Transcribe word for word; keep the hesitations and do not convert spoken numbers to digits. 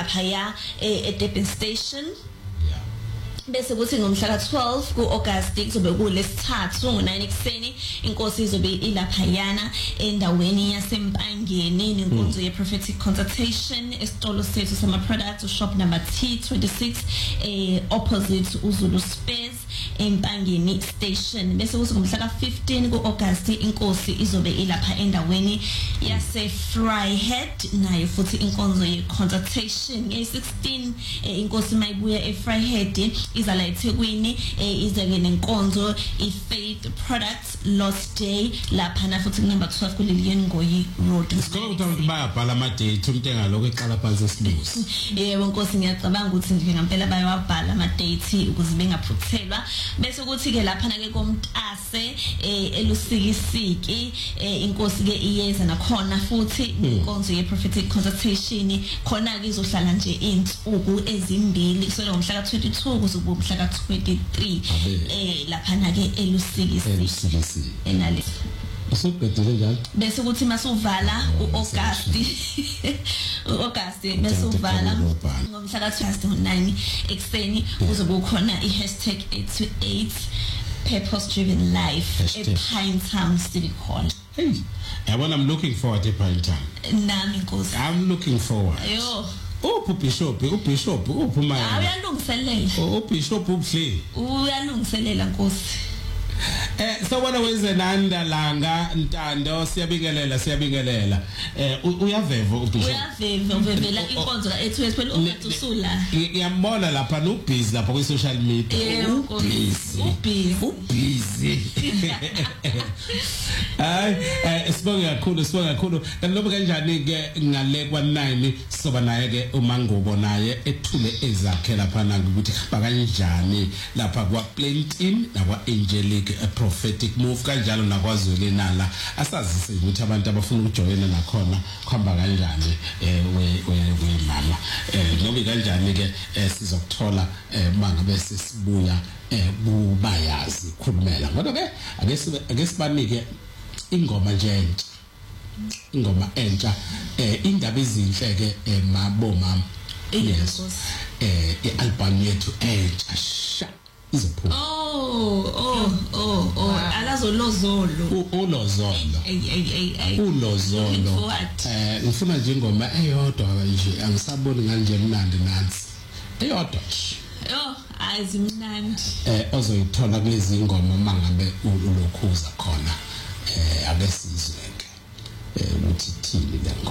lapha ya e Durban Station. Bese kuthi ngomhla ka twelve ku August kuzobe kulesithathu ngo nine ekseni inkosi izobe ilapha yana endaweni yaseMpangeni nenkonzo ye prophetic consultation esitolo sethu sama products shop number T twenty-six eh opposite uZulu Space eMpangeni station. Bese kuthi ngomhla ka fifteen ku August inkosi izobe ilapha endaweni yase Fryhead nayo futhi inkonzo ye consultation nge sixteen inkosi mayibuya e Fryhead izala eThekwini izake nenkonzo iFaith Products Lost Day lapha na futhi number twelve ku Lillian Ngoyi Road. Sikho ukuthi bayabhala ama date umuntu engaloko eqala phansi esibusi. Yebo nkosi ngiyacabanga ukuthi nje ngempela bayawabhala ama date ukuze bengaphuthelwa. Bese kuthi ke lapha na ke koMtase elusikisiki inkosi ke iyeza nakhona futhi inkonzo ye prophetic consultation khona ke izohlala nje insuku ezimbili kusela ngomhla ka twenty-two kuze umhla ka twenty-three eh lapha na ke elusikisi enale usubhedele njalo bese kuthi masuvala uAugust uAugust masuvala ngomhla ka twenty-nine ekseni kuzobe kukhona iHashtag eight two eight purpose driven life at Pine Town City Hall. Hey, yabona I'm looking forward to Pine Town. Nami nkosi I'm looking forward. Yo uphi bishop ubishop uphuma yena uyalungiselela ubishop ubuhle uyalungiselela nkosi eh sawona wezenanda langa Ntando siyabingelela siyabingelela eh uyaveva ubishop uyaveva uvevela inkonzo ka ethu phela ungathusula ngiyambona lapha no busy lapha ku social media ubusy ubusy ubusy ay eh sibonga kakhulu sibonga kakhulu kanti lobo kanjani ke ngale kwa nine soba naye ke uMangubo naye ethule ezakhe lapha na ukuthi khaba kanjani lapha kwa Plaintin nakwa Angelic a prophetic move kanjalo nakwazulu nala asazise ukuthi abantu abafuna ukujoyina nakhona khamba kanjani eh we we mama eh nobe kanjani ke sizokuthola mangabe sesibuya eh bubayazi khulumela ngoba ke ake ake sibanike ingoma nje entsha ingoma entsha eh indaba ezinhle ke mabo mama yes eh ialbum yethu entsha sha izophuma oh oh oh oh alazolozolo ulozolo ay ay ay ulozolo eh ngifuna nje ingoma eyodwa nje angisaboni nganje mnandi nansi eyodwa yo azimnandi eh ozoyithola kulezi ingoma mangabe ulokhuza khona eh abesizwe ke eh ukuthi thini le ngoma